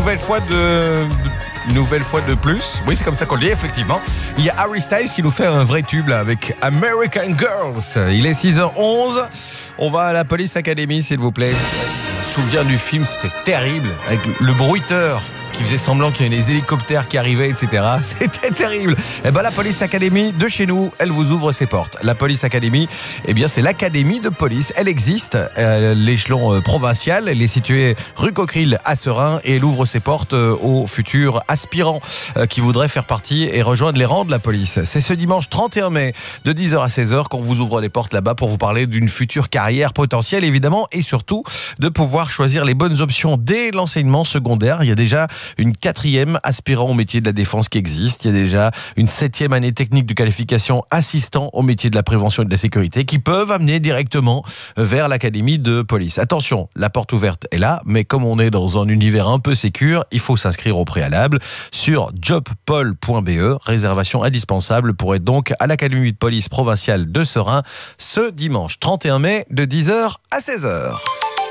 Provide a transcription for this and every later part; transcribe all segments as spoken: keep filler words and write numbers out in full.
nouvelle fois de... Une nouvelle fois de plus, oui c'est comme ça qu'on le dit effectivement. Il y a Harry Styles qui nous fait un vrai tube là, avec American Girls. Il est six heures onze, on va à la Police Academy s'il vous plaît. Je me souviens du film, c'était terrible, avec le bruiteur qui faisait semblant qu'il y avait des hélicoptères qui arrivaient, et cetera. C'était terrible. Et ben la Police Academy de chez nous, elle vous ouvre ses portes. La Police Academy, eh bien c'est l'académie de police. Elle existe, euh, l'échelon euh, provincial. Elle est située rue Coqueril à Serein et elle ouvre ses portes euh, aux futurs aspirants euh, qui voudraient faire partie et rejoindre les rangs de la police. C'est ce dimanche trente et un mai de dix heures à seize heures qu'on vous ouvre les portes là-bas pour vous parler d'une future carrière potentielle évidemment et surtout de pouvoir choisir les bonnes options dès l'enseignement secondaire. Il y a déjà une quatrième aspirant au métier de la défense qui existe. Il y a déjà une septième année technique de qualification assistant au métier de la prévention et de la sécurité qui peuvent amener directement vers l'académie de police. Attention, la porte ouverte est là, mais comme on est dans un univers un peu sécure, il faut s'inscrire au préalable sur jobpol point b e. Réservation indispensable pour être donc à l'académie de police provinciale de Serein ce dimanche trente et un mai de dix heures à seize heures.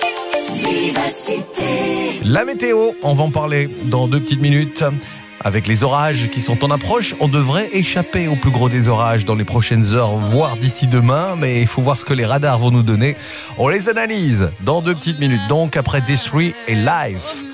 Vivacité. La météo, on va en parler dans deux petites minutes. Avec les orages qui sont en approche, on devrait échapper au plus gros des orages dans les prochaines heures, voire d'ici demain. Mais il faut voir ce que les radars vont nous donner. On les analyse dans deux petites minutes. Donc après This three et Live.